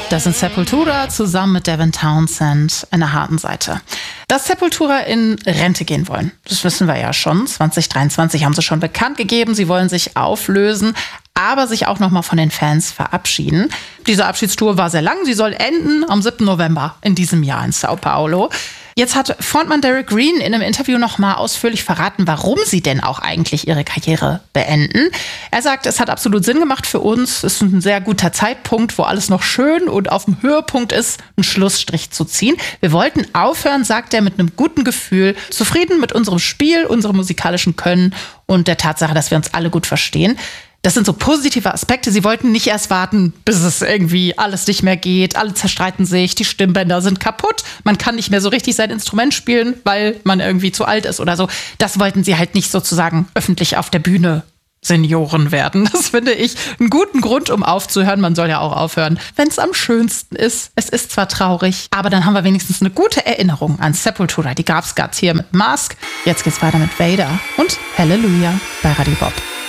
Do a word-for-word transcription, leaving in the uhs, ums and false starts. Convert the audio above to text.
Das sind Sepultura zusammen mit Devin Townsend in der harten Seite. Dass Sepultura in Rente gehen wollen, das wissen wir ja schon. zwanzig dreiundzwanzig haben sie schon bekannt gegeben, sie wollen sich auflösen, aber sich auch nochmal von den Fans verabschieden. Diese Abschiedstour war sehr lang, sie soll enden am siebten November in diesem Jahr in Sao Paulo. Jetzt hat Frontmann Derek Green in einem Interview nochmal ausführlich verraten, warum sie denn auch eigentlich ihre Karriere beenden. Er sagt, es hat absolut Sinn gemacht für uns. Es ist ein sehr guter Zeitpunkt, wo alles noch schön und auf dem Höhepunkt ist, einen Schlussstrich zu ziehen. Wir wollten aufhören, sagt er, mit einem guten Gefühl, zufrieden mit unserem Spiel, unserem musikalischen Können und der Tatsache, dass wir uns alle gut verstehen. Das sind so positive Aspekte. Sie wollten nicht erst warten, bis es irgendwie alles nicht mehr geht. Alle zerstreiten sich, die Stimmbänder sind kaputt. Man kann nicht mehr so richtig sein Instrument spielen, weil man irgendwie zu alt ist oder so. Das wollten sie halt nicht sozusagen öffentlich auf der Bühne Senioren werden. Das finde ich einen guten Grund, um aufzuhören. Man soll ja auch aufhören, wenn es am schönsten ist. Es ist zwar traurig, aber dann haben wir wenigstens eine gute Erinnerung an Sepultura. Die gab's gerade hier mit Mask. Jetzt geht's weiter mit Vader und Halleluja bei Radio Bob.